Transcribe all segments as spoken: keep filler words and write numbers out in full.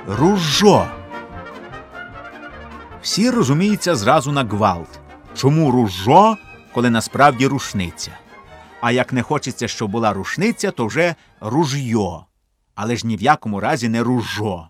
Ружо. Всі розуміються зразу на гвалт. Чому ружо, коли насправді рушниця? А як не хочеться, щоб була рушниця, то вже ружьо. Але ж ні в якому разі не ружо.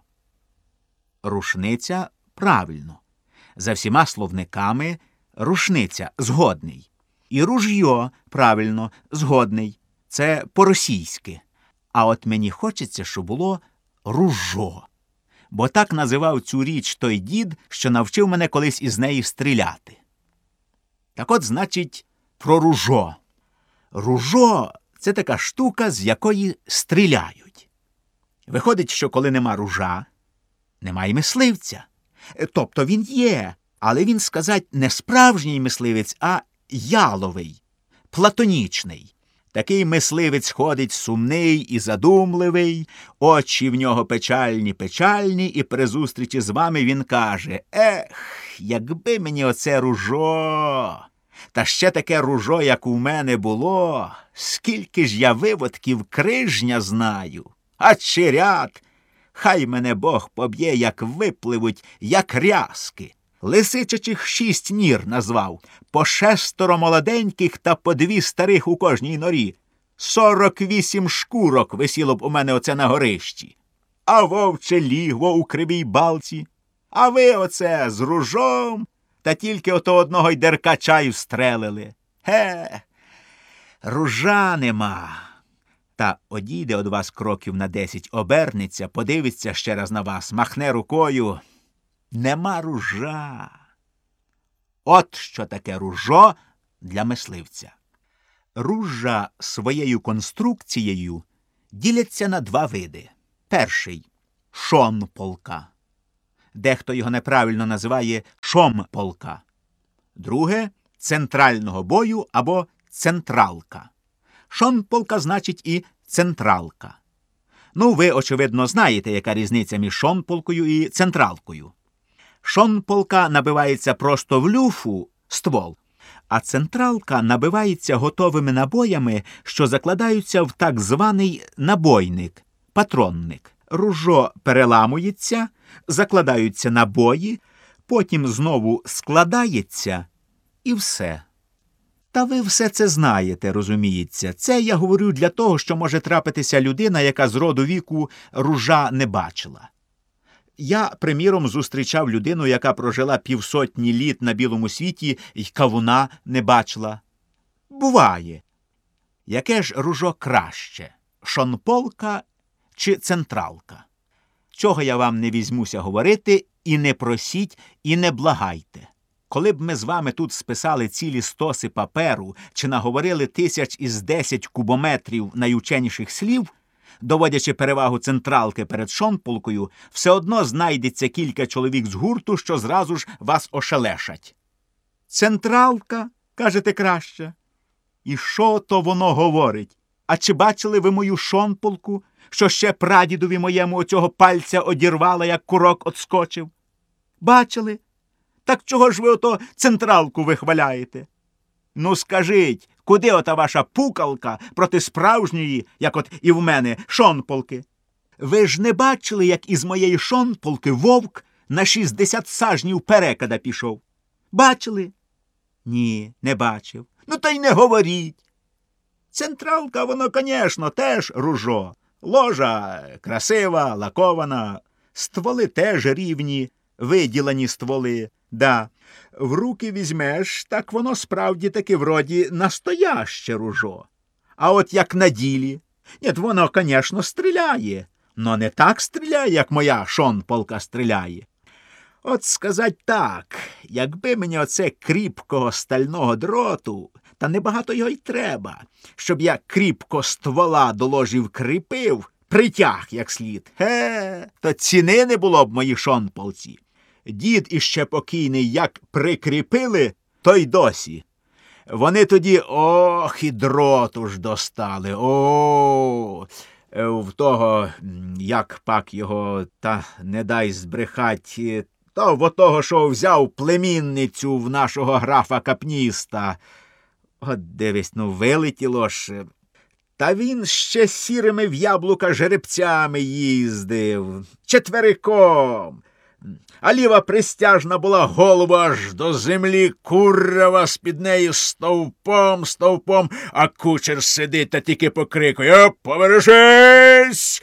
Рушниця – правильно. За всіма словниками рушниця – згодний. І ружьо – правильно, згодний. Це по-російськи. А от мені хочеться, щоб було ружо. Бо так називав цю річ той дід, що навчив мене колись із неї стріляти. Так от, значить, про ружо. Ружо – це така штука, з якої стріляють. Виходить, що коли нема ружа, нема й мисливця. Тобто він є, але він, сказать, не справжній мисливець, а яловий, платонічний. Такий мисливець ходить сумний і задумливий, очі в нього печальні-печальні, і при зустрічі з вами він каже: «Ех, якби мені оце ружо! Та ще таке ружо, як у мене було, скільки ж я виводків крижня знаю! А черят! Хай мене Бог поб'є, як випливуть, як рязки!» Лисичачих шість нір назвав, по шестеро молоденьких та по дві старих у кожній норі. Сорок вісім шкурок висіло б у мене оце на горищі. А вовче лігво у Кривій Балці. А ви оце з ружом, та тільки ото одного й деркача й встрелили. Ге, ружа нема. Та одійде од вас кроків на десять, обернеться, подивиться ще раз на вас, махне рукою. Нема ружа. От що таке ружо для мисливця. Ружа своєю конструкцією діляться на два види. Перший – шонполка. Дехто його неправильно називає шомполка. Друге – центрального бою або централка. Шонполка значить і централка. Ну, ви, очевидно, знаєте, яка різниця між шонполкою і централкою. Шонполка набивається просто в люфу, ствол, а централка набивається готовими набоями, що закладаються в так званий набойник, патронник. Ружо переламується, закладаються набої, потім знову складається і все. Та ви все це знаєте, розуміється. Це я говорю для того, що може трапитися людина, яка з роду віку ружа не бачила. Я, приміром, зустрічав людину, яка прожила півсотні літ на білому світі й кавуна не бачила. Буває. Яке ж ружо краще? Шонполка чи централка? Чого я вам не візьмуся говорити, і не просіть, і не благайте. Коли б ми з вами тут списали цілі стоси паперу чи наговорили тисяч із десять кубометрів найученіших слів, доводячи перевагу централки перед шонполкою, все одно знайдеться кілька чоловік з гурту, що зразу ж вас ошелешать. Централка, кажете, краще? І що то воно говорить? А чи бачили ви мою шонполку, що ще прадідові моєму оцього пальця одірвала, як курок отскочив? Бачили? Так чого ж ви ото централку вихваляєте? Ну скажіть, куди ота ваша пукалка проти справжньої, як от і в мене, шонполки? Ви ж не бачили, як із моєї шонполки вовк на шістдесят сажнів перекада пішов? Бачили? Ні, не бачив. Ну та й не говоріть. Централка, воно, конечно, теж ружо. Ложа красива, лакована, стволи теж рівні, виділені стволи. Да, в руки візьмеш, так воно справді таки вроді настояще ружо. А от як на ділі, ні, воно, конечно, стріляє, но не так стріляє, як моя шонполка стріляє. От сказать так, якби мені оце кріпкого стального дроту, та небагато його й треба, щоб я кріпко ствола до ложі вкріпив, притяг як слід, ге, то ціни не було б моїй шонполці. Дід іще покійний як прикріпили, то й досі. Вони тоді, ох, і дроту ж достали, о, в того, як пак його, та не дай збрехать, то в того, що взяв племінницю в нашого графа Капніста. От дивись, ну вилетіло ж. Та він ще сірими в яблука жеребцями їздив, четвериком. А ліва пристяжна була голова аж до землі, курва з-під неї стовпом, стовпом, а кучер сидить та тільки покрикує: «Побережись!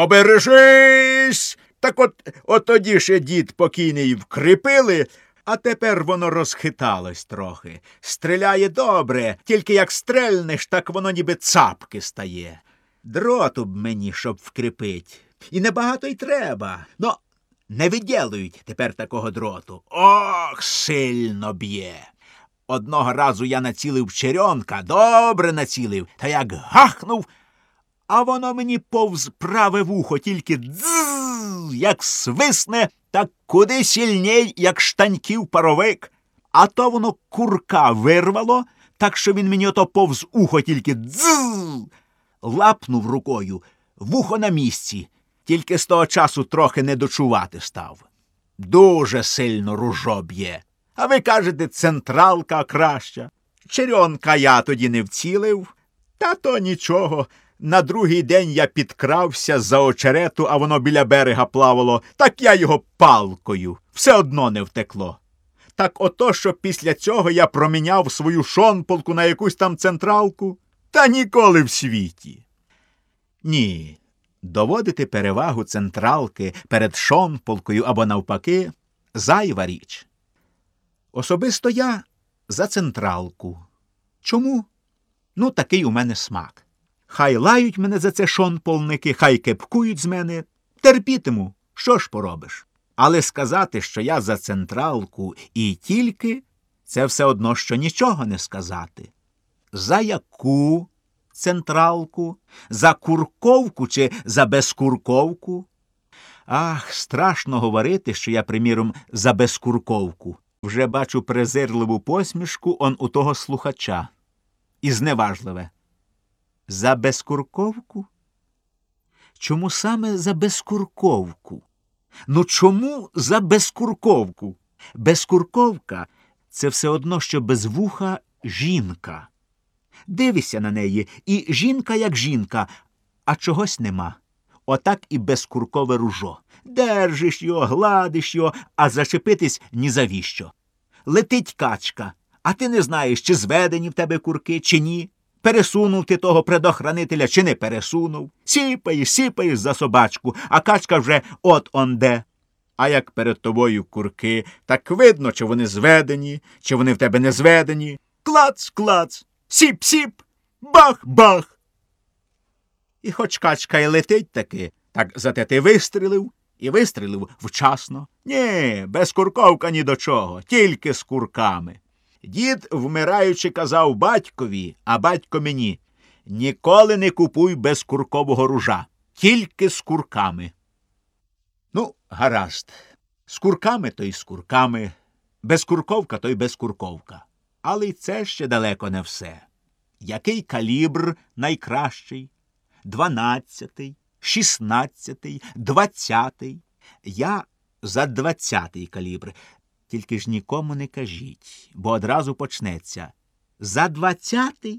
Побережись!» Так от, от тоді ще дід покійний вкріпили, а тепер воно розхиталось трохи. Стріляє добре, тільки як стрельнеш, так воно ніби цапки стає. Дроту б мені, щоб вкріпить. І небагато й треба. Но не виділують тепер такого дроту. Ох, сильно б'є. Одного разу я націлив черенка, добре націлив, та як гахнув, а воно мені повз праве вухо, тільки дзззз, як свисне, так куди сильній, як штаньків паровик. А то воно курка вирвало, так що він мені ото повз ухо тільки дзззз. Лапнув рукою, вухо на місці, тільки з того часу трохи не дочувати став. Дуже сильно ружо б'є. А ви кажете, централка краща. Черенка я тоді не вцілив, та то нічого. На другий день я підкрався з-за очерету, а воно біля берега плавало, так я його палкою. Все одно не втекло. Так ото, що після цього я проміняв свою шонполку на якусь там централку, та ніколи в світі. Ні, доводити перевагу централки перед шонполкою або навпаки – зайва річ. Особисто я за централку. Чому? Ну, такий у мене смак. Хай лають мене за це шонполники, хай кепкують з мене. Терпітиму, що ж поробиш. Але сказати, що я за централку і тільки, це все одно, що нічого не сказати. За яку централку? За курковку чи за безкурковку? Ах, страшно говорити, що я, приміром, за безкурковку. Вже бачу презирливу посмішку он у того слухача. І зневажливе. За безкурковку? Чому саме за безкурковку? Ну чому за безкурковку? Безкурковка – це все одно, що без вуха жінка. Дивишся на неї, і жінка як жінка, а чогось нема. Отак і безкуркове ружо. Держиш його, гладиш його, а зачепитись ні завіщо. Летить качка, а ти не знаєш, чи зведені в тебе курки, чи ні. Пересунув ти того предохранителя, чи не пересунув. Сіпаєш, сіпаєш за собачку, а качка вже от-онде. А як перед тобою курки, так видно, чи вони зведені, чи вони в тебе не зведені. Клац, клац, сіп-сіп, бах-бах. І хоч качка й летить таки, так зате ти вистрілив, і вистрілив вчасно. Ні, безкурковка ні до чого, тільки з курками. Дід, вмираючи, казав батькові, а батько мені: ніколи не купуй безкуркового ружа, тільки з курками. Ну, гаразд. З курками то й з курками, безкурковка то й безкурковка. Але й це ще далеко не все. Який калібр найкращий? Дванадцятий, шістнадцятий, двадцятий. Я за двадцятий калібр. Тільки ж нікому не кажіть, бо одразу почнеться. За двадцятий?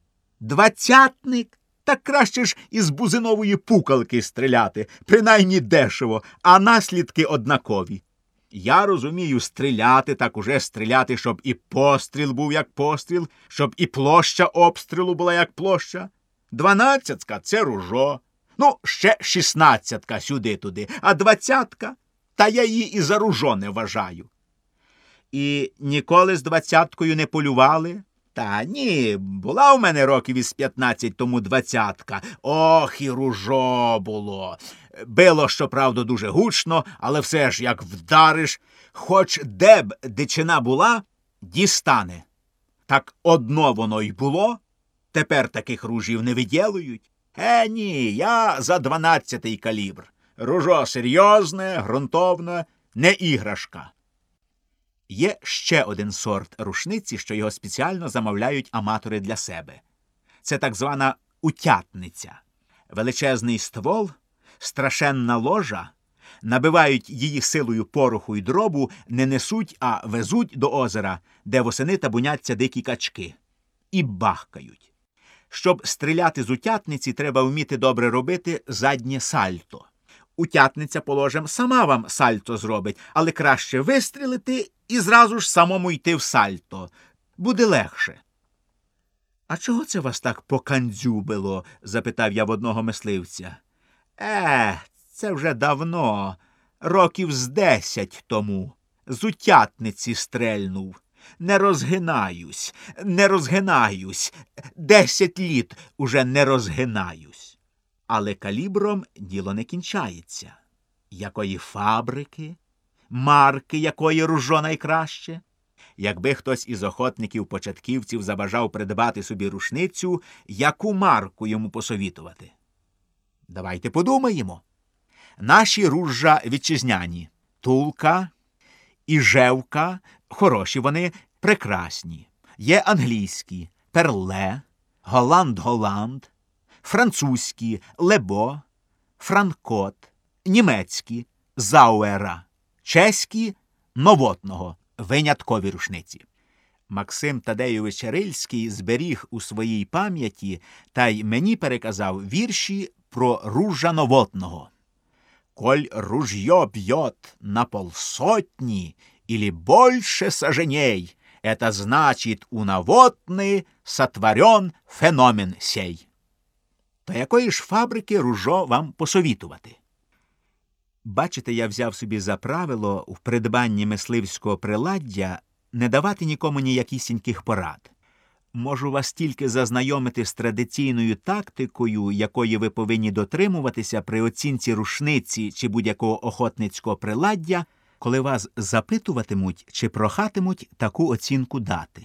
Двадцятник? Так краще ж із бузинової пукалки стріляти, принаймні дешево, а наслідки однакові. Я розумію, стріляти, так уже стріляти, щоб і постріл був як постріл, щоб і площа обстрілу була як площа. Дванадцятка – це ружо. Ну, ще шістнадцятка сюди-туди, а двадцятка – та я її і за ружо не вважаю. І ніколи з двадцяткою не полювали? Та ні, була у мене років із п'ятнадцять тому двадцятка. Ох, і ружо було. Било, щоправда, дуже гучно, але все ж, як вдариш, хоч де б дичина була, дістане. Так одно воно й було, тепер таких ружів не виділують. Е, ні, я за дванадцятий калібр. Ружо серйозне, ґрунтовне, не іграшка. Є ще один сорт рушниці, що його спеціально замовляють аматори для себе. Це так звана утятниця. Величезний ствол, страшенна ложа, набивають її силою пороху й дробу, не несуть, а везуть до озера, де восени табуняться дикі качки. І бахкають. Щоб стріляти з утятниці, треба вміти добре робити заднє сальто. Утятниця, положим, сама вам сальто зробить, але краще вистрілити і зразу ж самому йти в сальто. Буде легше. — А чого це вас так покандзюбило? — запитав я в одного мисливця. — Е, це вже давно, років з десять тому. З утятниці стрельнув. Не розгинаюсь, не розгинаюсь. Десять літ уже не розгинаюсь. Але калібром діло не кінчається. Якої фабрики, марки якої ружо найкраще? Якби хтось із охотників-початківців забажав придбати собі рушницю, яку марку йому посовітувати? Давайте подумаємо. Наші ружжа вітчизняні. Тулка, Іжевка, хороші вони, прекрасні. Є англійські – Перле, Голланд-Голланд, французькі – Лебо, Франкот, німецькі – Зауера, чеські – Новотного, виняткові рушниці. Максим Тадейович Рильський зберіг у своїй пам'яті та й мені переказав вірші про ружжа Новотного. «Коль ружье бьет на полсотни или больше саженей, это значит, у Новотны сотворен феномен сей». То якої ж фабрики ружо вам посовітувати? Бачите, я взяв собі за правило в придбанні мисливського приладдя не давати нікому ніякісіньких порад. Можу вас тільки зазнайомити з традиційною тактикою, якої ви повинні дотримуватися при оцінці рушниці чи будь-якого охотницького приладдя, коли вас запитуватимуть чи прохатимуть таку оцінку дати.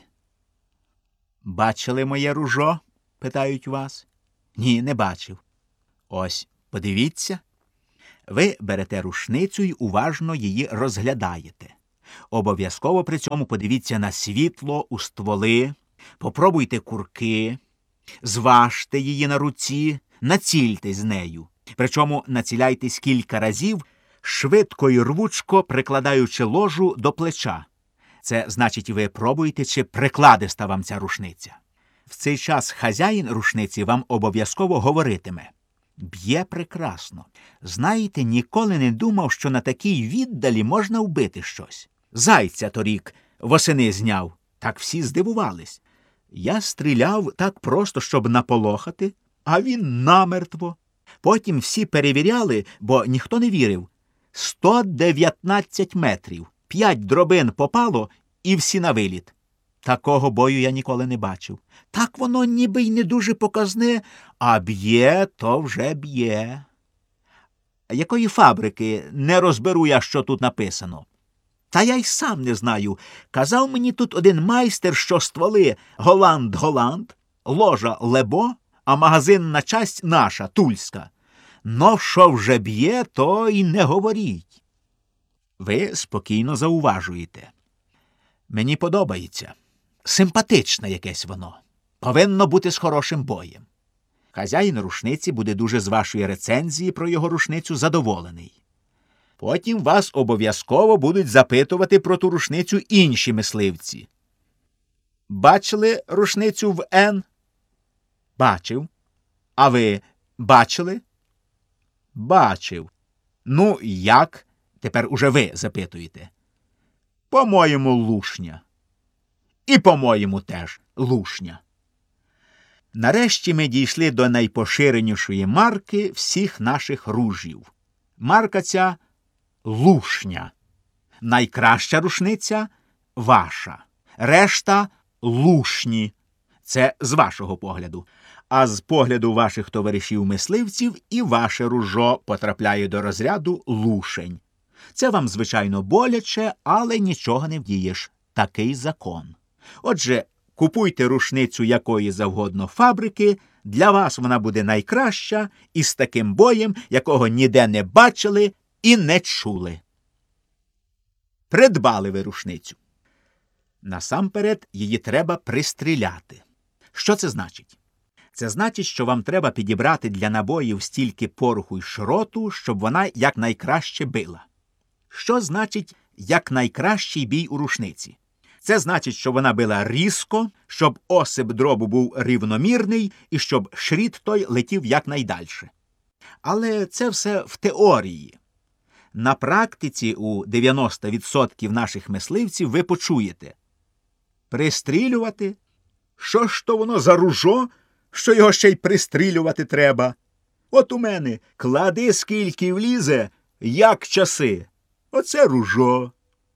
«Бачили моє ружо?» – питають вас. Ні, не бачив. Ось, подивіться. Ви берете рушницю й уважно її розглядаєте. Обов'язково при цьому подивіться на світло, у стволи, попробуйте курки, зважте її на руці, націльте з нею. Причому націляйтесь кілька разів, швидко й рвучко прикладаючи ложу до плеча. Це значить, ви пробуєте, чи прикладиста вам ця рушниця. В цей час хазяїн рушниці вам обов'язково говоритиме: «Б'є прекрасно. Знаєте, ніколи не думав, що на такій віддалі можна вбити щось. Зайця торік восени зняв». Так всі здивувались. Я стріляв так просто, щоб наполохати, а він намертво. Потім всі перевіряли, бо ніхто не вірив. сто дев'ятнадцять метрів, п'ять дробин попало і всі на виліт. Такого бою я ніколи не бачив. Так воно ніби й не дуже показне, а б'є, то вже б'є. Якої фабрики? Не розберу я, що тут написано. Та я й сам не знаю. Казав мені тут один майстер, що стволи Голланд-Голланд, ложа Лебо, а магазинна часть наша, тульська. Но що вже б'є, то й не говоріть. Ви спокійно зауважуєте. Мені подобається. Симпатичне якесь воно. Повинно бути з хорошим боєм. Хазяїн рушниці буде дуже з вашої рецензії про його рушницю задоволений. Потім вас обов'язково будуть запитувати про ту рушницю інші мисливці. Бачили рушницю в Н? Бачив. А ви бачили? Бачив. Ну, як? Тепер уже ви запитуєте. По-моєму, лушня. І по-моєму теж лушня. Нарешті ми дійшли до найпоширенішої марки всіх наших ружів. Марка ця – лушня. Найкраща рушниця – ваша. Решта – лушні. Це з вашого погляду. А з погляду ваших товаришів-мисливців і ваше ружо потрапляє до розряду лушень. Це вам, звичайно, боляче, але нічого не вдієш. Такий закон. Отже, купуйте рушницю якої завгодно фабрики, для вас вона буде найкраща і з таким боєм, якого ніде не бачили і не чули. Придбали ви рушницю. Насамперед її треба пристріляти. Що це значить? Це значить, що вам треба підібрати для набоїв стільки пороху й шроту, щоб вона якнайкраще била. Що значить якнайкращий бій у рушниці? Це значить, що вона била різко, щоб осип дробу був рівномірний і щоб шріт той летів якнайдальше. Але це все в теорії. На практиці у дев'яносто відсотків наших мисливців ви почуєте. Пристрілювати? Що ж то воно за ружо, що його ще й пристрілювати треба? От у мене клади скільки влізе, як часи. Оце ружо.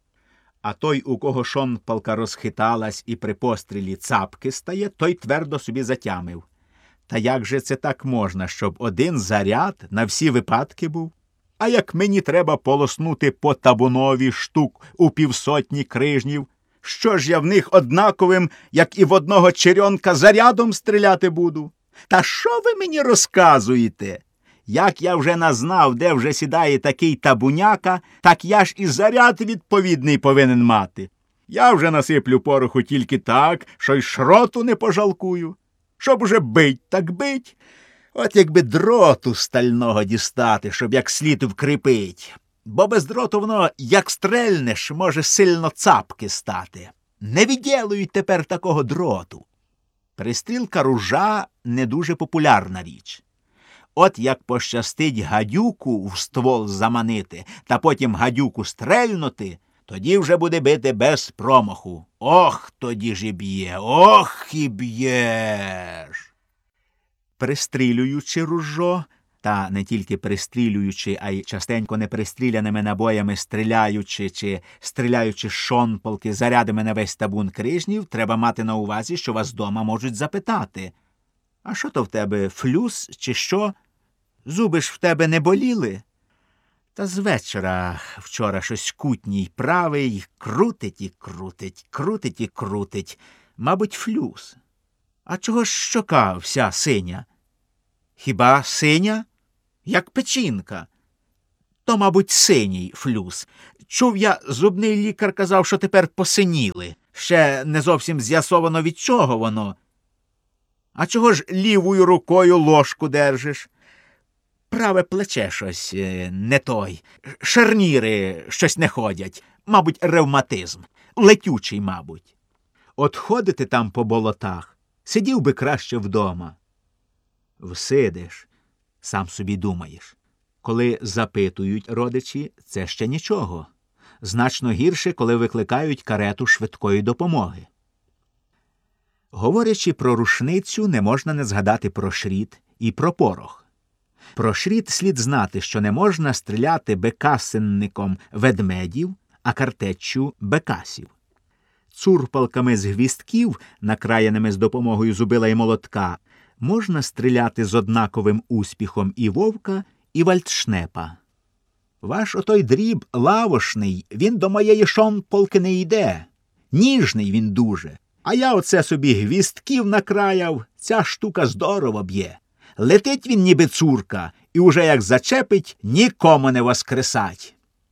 А той, у кого шонпалка розхиталась і при пострілі цапки стає, той твердо собі затямив. Та як же це так можна, щоб один заряд на всі випадки був? А як мені треба полоснути по табунові штук у півсотні крижнів, що ж я в них однаковим, як і в одного черьонка, зарядом стріляти буду? Та що ви мені розказуєте? Як я вже назнав, де вже сідає такий табуняка, так я ж і заряд відповідний повинен мати. Я вже насиплю пороху тільки так, що й шроту не пожалкую. Щоб уже бить, так бить. От якби дроту стального дістати, щоб як слід вкріпить. Бо без дроту воно, як стрельнеш, може сильно цапки стати. Не відділують тепер такого дроту. Пристрілка ружа не дуже популярна річ. От як пощастить гадюку в ствол заманити, та потім гадюку стрельнути, тоді вже буде бити без промаху. Ох, тоді ж і б'є, ох і б'єш. Пристрілюючи ружо, та не тільки пристрілюючи, а й частенько непристріляними набоями стріляючи чи стріляючи з шонпалки зарядами на весь табун крижнів, треба мати на увазі, що вас дома можуть запитати. А що то в тебе, флюс чи що? Зуби ж в тебе не боліли? Та з вечора вчора щось кутній правий крутить і крутить, крутить і крутить. Мабуть, флюс. А чого ж щока вся синя? Хіба синя? Як печінка. То, мабуть, синій флюс. Чув я, зубний лікар казав, що тепер посиніли. Ще не зовсім з'ясовано, від чого воно. А чого ж лівою рукою ложку держиш? Праве плече щось не той. Шарніри щось не ходять. Мабуть, ревматизм. Летючий, мабуть. От ходити там по болотах, сидів би краще вдома. Всидиш, сам собі думаєш. Коли запитують родичі, це ще нічого. Значно гірше, коли викликають карету швидкої допомоги. Говорячи про рушницю, не можна не згадати про шріт і про порох. Про шріт слід знати, що не можна стріляти бекасинником ведмедів, а картеччю бекасів. Цурпалками з гвістків, накраяними з допомогою зубила і молотка, можна стріляти з однаковим успіхом і вовка, і вальдшнепа. Ваш отой дріб лавошний, він до моєї шонпалки не йде. Ніжний він дуже. А я оце собі гвістків накраяв, ця штука здорово б'є. Летить він ніби цурка, і уже як зачепить, нікому не воскресать.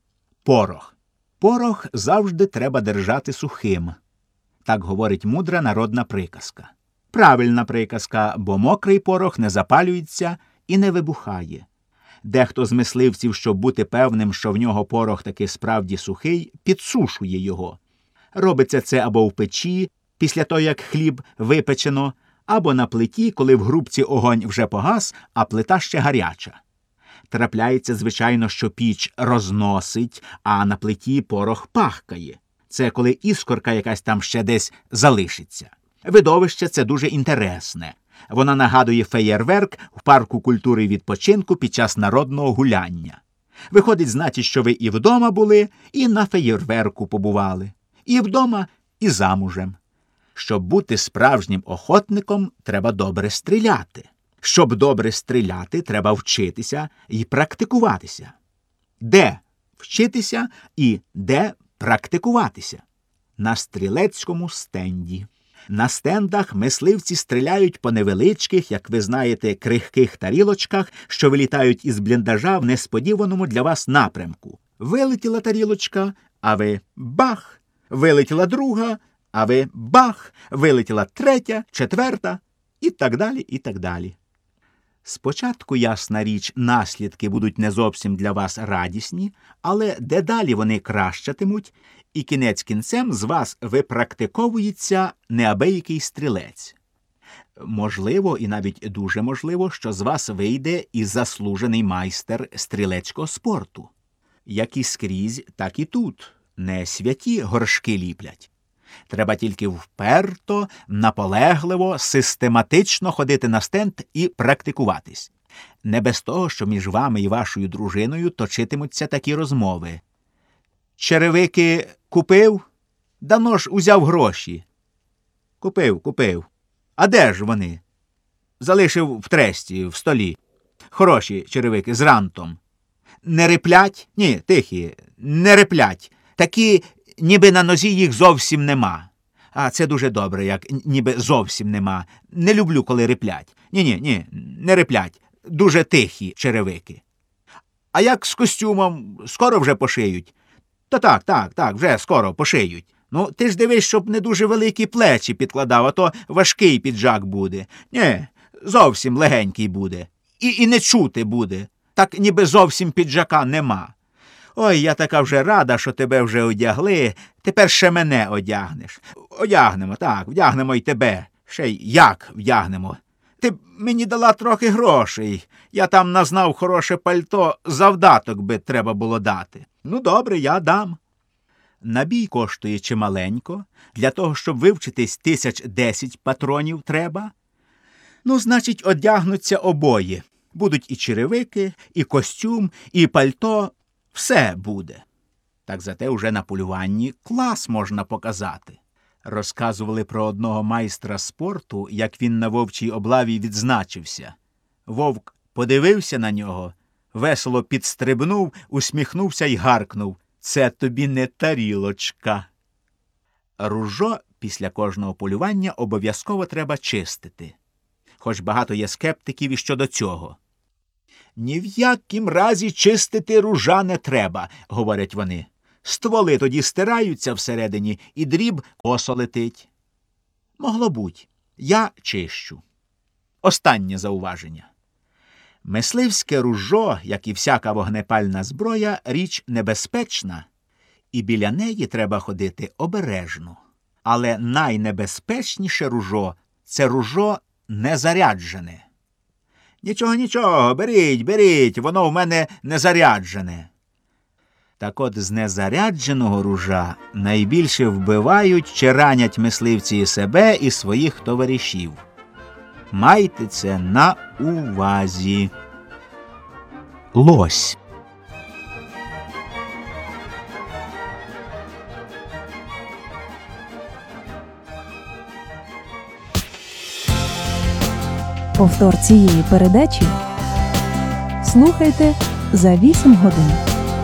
Порох. Порох завжди треба держати сухим. Так говорить мудра народна приказка. Правильна приказка, бо мокрий порох не запалюється і не вибухає. Дехто з мисливців, щоб бути певним, що в нього порох таки справді сухий, підсушує його. Робиться це або в печі, після того, як хліб випечено, або на плиті, коли в грубці огонь вже погас, а плита ще гаряча. Трапляється, звичайно, що піч розносить, а на плиті порох пахкає. Це коли іскорка якась там ще десь залишиться. Видовище це дуже інтересне. Вона нагадує феєрверк в парку культури і відпочинку під час народного гуляння. Виходить, значить, що ви і вдома були, і на феєрверку побували. І вдома, і замужем. Щоб бути справжнім охотником, треба добре стріляти. Щоб добре стріляти, треба вчитися і практикуватися. Де вчитися і де практикуватися? На стрілецькому стенді. На стендах мисливці стріляють по невеличких, як ви знаєте, крихких тарілочках, що вилітають із бліндажа в несподіваному для вас напрямку. Вилетіла тарілочка, а ви бах! Вилетіла друга, а ви бах! Вилетіла третя, четверта і так далі, і так далі. Спочатку, ясна річ, наслідки будуть не зовсім для вас радісні, але дедалі вони кращатимуть, і кінець кінцем з вас випрактиковується неабиякий стрілець. Можливо, і навіть дуже можливо, що з вас вийде і заслужений майстер стрілецького спорту. Як і скрізь, так і тут. Не святі горшки ліплять. Треба тільки вперто, наполегливо, систематично ходити на стенд і практикуватись. Не без того, що між вами і вашою дружиною точитимуться такі розмови. Черевики купив? Давно ж узяв гроші. Купив, купив. А де ж вони? Залишив в тресті, в столі. Хороші черевики з рантом. Не риплять? Ні, тихі, не риплять. Такі, ніби на нозі їх зовсім нема. А це дуже добре, як ніби зовсім нема. Не люблю, коли риплять. Ні-ні, ні, не риплять. Дуже тихі черевики. А як з костюмом? Скоро вже пошиють? Та так, так, так, вже скоро пошиють. Ну, ти ж дивись, щоб не дуже великі плечі підкладав, а то важкий піджак буде. Ні, зовсім легенький буде. І, і не чути буде. Так ніби зовсім піджака нема. Ой, я така вже рада, що тебе вже одягли, тепер ще мене одягнеш. Одягнемо, так, вдягнемо й тебе. Ще й як вдягнемо. Ти б мені дала трохи грошей. Я там назнав хороше пальто, завдаток би треба було дати. Ну, добре, я дам. Набій коштує чималенько, для того, щоб вивчитись тисяч десять патронів треба. Ну, значить, одягнуться обоє. Будуть і черевики, і костюм, і пальто. Все буде. Так зате уже на полюванні клас можна показати. Розказували про одного майстра спорту, як він на вовчій облаві відзначився. Вовк подивився на нього, весело підстрибнув, усміхнувся й гаркнув: «Це тобі не тарілочка». Ружо після кожного полювання обов'язково треба чистити. Хоч багато є скептиків і щодо цього. «Ні в якім разі чистити ружа не треба», – говорять вони. «Стволи тоді стираються всередині, і дріб косо летить». Могло буть. Я чищу. Останнє зауваження. Мисливське ружо, як і всяка вогнепальна зброя, річ небезпечна, і біля неї треба ходити обережно. Але найнебезпечніше ружо – це ружо незаряджене. «Нічого, нічого, беріть, беріть, воно в мене незаряджене». Так от з незарядженого ружа найбільше вбивають чи ранять мисливці і себе, і своїх товаришів. Майте це на увазі. Лось. Повтор цієї передачі слухайте за вісім годин.